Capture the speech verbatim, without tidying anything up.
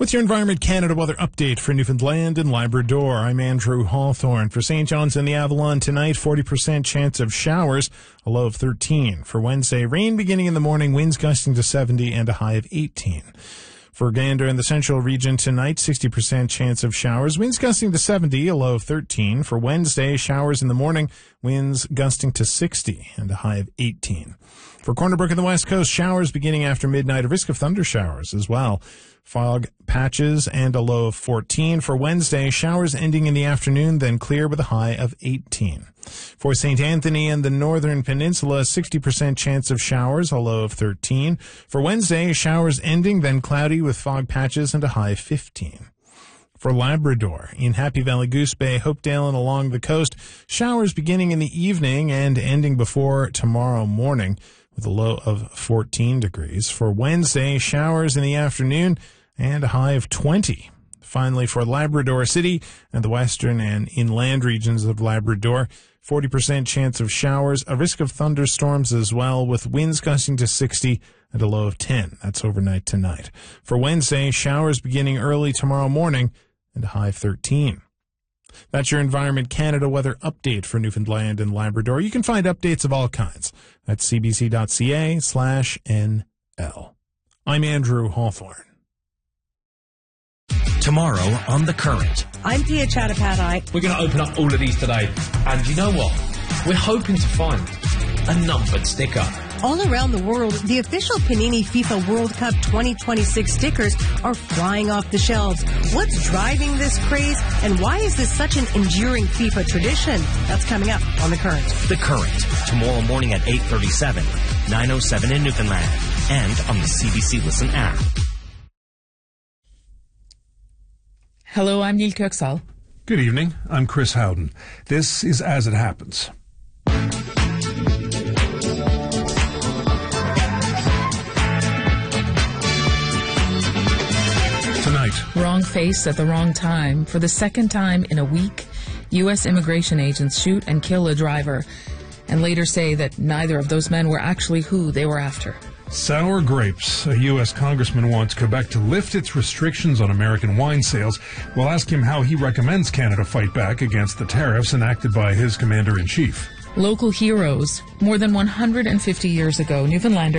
With your Environment Canada weather update for Newfoundland and Labrador, I'm Andrew Hawthorne. For Saint John's and the Avalon tonight, forty percent chance of showers, a low of thirteen. For Wednesday, rain beginning in the morning, winds gusting to seventy and a high of eighteen. For Gander in the central region tonight, sixty percent chance of showers, winds gusting to seventy, a low of thirteen. For Wednesday, showers in the morning, winds gusting to sixty and a high of eighteen. For Corner Brook in the west coast, showers beginning after midnight, a risk of thunder showers as well. Fog patches and a low of fourteen. For Wednesday, showers ending in the afternoon, then clear with a high of eighteen. For Saint Anthony and the northern peninsula, sixty percent chance of showers, a low of thirteen. For Wednesday, showers ending, then cloudy with fog patches and a high of fifteen. For Labrador, in Happy Valley, Goose Bay, Hopedale, and along the coast, showers beginning in the evening and ending before tomorrow morning, with a low of fourteen degrees. For Wednesday, showers in the afternoon and a high of twenty. Finally, for Labrador City and the western and inland regions of Labrador, forty percent chance of showers, a risk of thunderstorms as well, with winds gusting to sixty and a low of ten. That's overnight tonight. For Wednesday, showers beginning early tomorrow morning and a high of thirteen. That's your Environment Canada weather update for Newfoundland and Labrador. You can find updates of all kinds at cbc.ca slash NL. I'm Andrew Hawthorne. Tomorrow on The Current. I'm Pia Chattopadhyay. We're going to open up all of these today. And you know what? We're hoping to find a numbered sticker. All around the world, the official Panini FIFA World Cup twenty twenty-six stickers are flying off the shelves. What's driving this craze, and why is this such an enduring FIFA tradition? That's coming up on The Current. The Current, tomorrow morning at eight thirty-seven, nine oh seven in Newfoundland, and on the C B C Listen app. Hello, I'm Neil Kirksall. Good evening. I'm Chris Howden. This is As It Happens. Tonight. Wrong face at the wrong time. For the second time in a week, U S immigration agents shoot and kill a driver and later say that neither of those men were actually who they were after. Sour grapes. A U S congressman wants Quebec to lift its restrictions on American wine sales. We'll ask him how he recommends Canada fight back against the tariffs enacted by his commander-in-chief. Local heroes. More than one hundred fifty years ago, Newfoundlanders